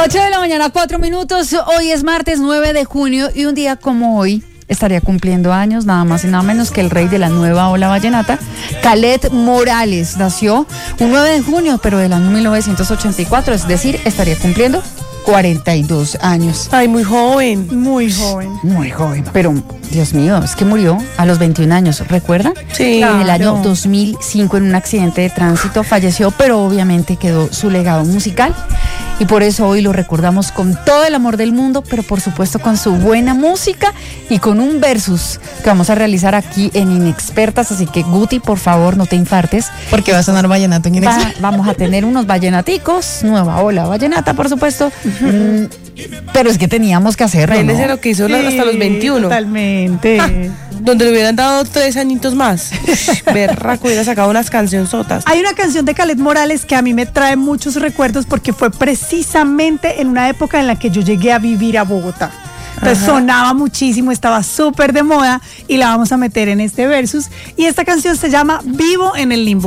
8 de la mañana, 4 minutos. Hoy es martes 9 de junio y un día como hoy estaría cumpliendo años nada más y nada menos que el rey de la nueva ola vallenata, Kaleth Morales. Nació un 9 de junio, pero del año 1984, es decir, estaría cumpliendo 42 años. Ay, muy joven. Muy joven. Muy joven, pero Dios mío, es que murió a los 21 años, ¿recuerdan? Sí. En el año 2005 en un accidente de tránsito falleció, pero obviamente quedó su legado musical y por eso hoy lo recordamos con todo el amor del mundo, pero por supuesto con su buena música y con un versus que vamos a realizar aquí en Inexpertas, así que Guti, por favor, no te infartes. Porque va a sonar vallenato en Inexpertas. Vamos a tener unos vallenaticos, nueva ola vallenata, por supuesto. Pero es que teníamos que hacerlo, ¿no? Lo que hizo hasta los 21. Totalmente. Donde le hubieran dado 3 añitos más. Berraco, hubiera sacado unas cancionzotas. Hay una canción de Kaleth Morales que a mí me trae muchos recuerdos porque fue precisamente en una época en la que yo llegué a vivir a Bogotá. Entonces sonaba muchísimo, estaba súper de moda y la vamos a meter en este versus. Y esta canción se llama Vivo en el Limbo.